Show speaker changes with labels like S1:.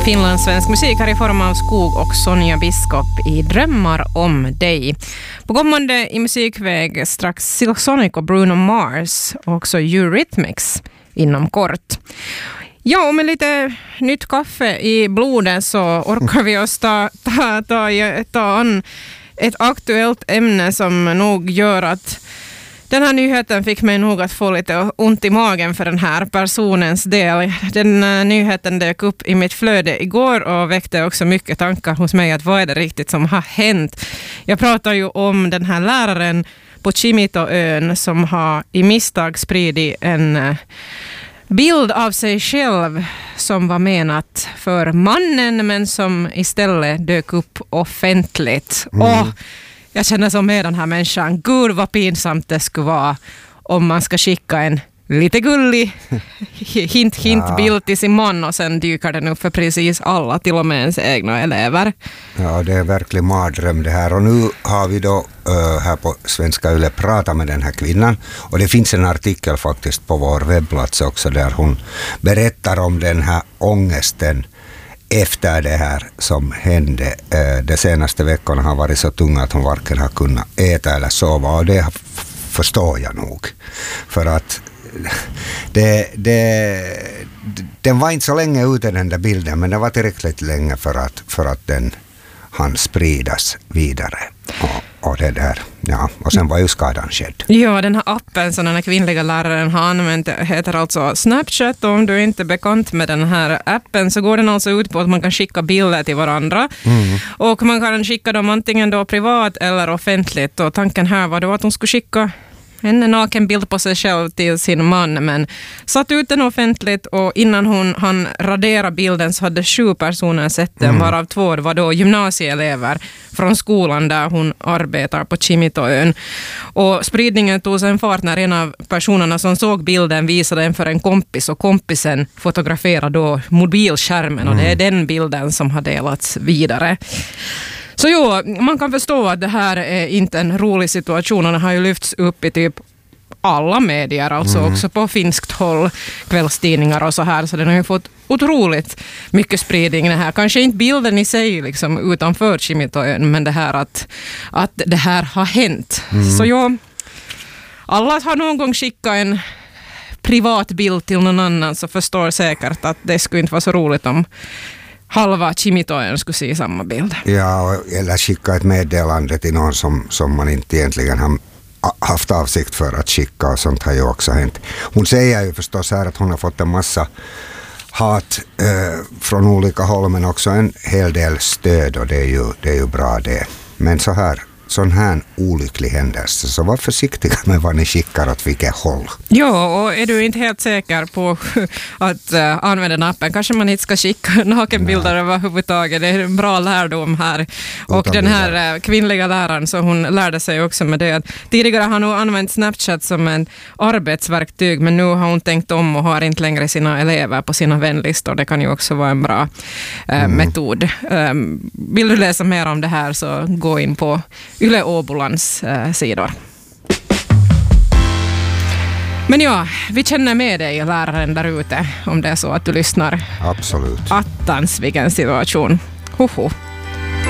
S1: Finlandssvensk musik här i form av Skog och Sonja Biskop i Drömmar om dig. På kommande i musikväg strax Silk Sonic och Bruno Mars och också Eurythmics inom kort. Ja, och med lite nytt kaffe i blodet så orkar vi oss ta an ett aktuellt ämne som nog gör att den här nyheten fick mig nog att få lite ont i magen för den här personens del. Den nyheten dök upp i mitt flöde igår och väckte också mycket tankar hos mig att vad är det riktigt som har hänt. Jag pratar ju om den här läraren på Kimitoön som har i misstag spridit en bild av sig själv som var menat för mannen men som istället dök upp offentligt. Och jag känner som med den här människan, gud vad pinsamt det skulle vara om man ska skicka en lite gullig hint-bild till sin man och sen dyker den upp för precis alla, till och med ens egna elever.
S2: Ja, det är verkligen mardröm det här. Och nu har vi då här på Svenska Yle pratat med den här kvinnan. Och det finns en artikel faktiskt på vår webbplats också där hon berättar om den här ångesten efter det här som hände. De senaste veckorna har varit så tunga att hon varken har kunnat äta eller sova, och det förstår jag nog. För att den var inte så länge ute den där bilden, men den var tillräckligt länge för att den han spridas vidare. Och det där, ja, och sen var ju skadan skedd.
S1: Ja, den här appen som den här kvinnliga läraren har använt heter alltså Snapchat. Om du inte är bekant med den här appen så går den alltså ut på att man kan skicka bilder till varandra. Och man kan skicka dem antingen då privat eller offentligt. Och tanken här var då att hon skulle skicka en naken bild på sig själv till sin man, men satt ut den offentligt, och innan han raderade bilden så hade 7 personer sett den, varav 2 var då gymnasieelever från skolan där hon arbetar på Kimitoön. Och spridningen tog sen fart när en av personerna som såg bilden visade den för en kompis, och kompisen fotograferade då mobilskärmen, och det är den bilden som har delats vidare. Så jo, man kan förstå att det här är inte en rolig situation, och det har ju lyfts upp i typ alla medier, alltså också på finskt håll, kvällstidningar och så här, så den har ju fått otroligt mycket spridning det här. Kanske inte bilden i sig liksom utanför Kimitoön, men det här att det här har hänt. Så jo, alla har någon gång skickat en privat bild till någon annan, så förstår säkert att det skulle inte vara så roligt om halva Kimitoön skulle se samma bild. Ja,
S2: eller skicka ett meddelande till någon som man inte egentligen har haft avsikt för att skicka, och sånt har ju också hänt. Hon säger ju förstås här att hon har fått en massa hat från olika håll, men också en hel del stöd, och det är ju bra det. Men sån här olycklig händelse, så var försiktiga med vad ni skickar åt vilket håll.
S1: Ja, och är du inte helt säker på att använda den appen, kanske man inte ska skicka nakenbilder överhuvudtaget. Det är en bra lärdom här. Och den här kvinnliga läraren, så hon lärde sig också med det. Tidigare har hon använt Snapchat som en arbetsverktyg, men nu har hon tänkt om och har inte längre sina elever på sina vänlistor. Det kan ju också vara en bra metod. Vill du läsa mer om det här så gå in på Yle Åbolans sidor. Men ja, vi känner med dig, läraren där ute, om det är så att du lyssnar.
S2: Absolut.
S1: Attans, vilken situation. Hoho.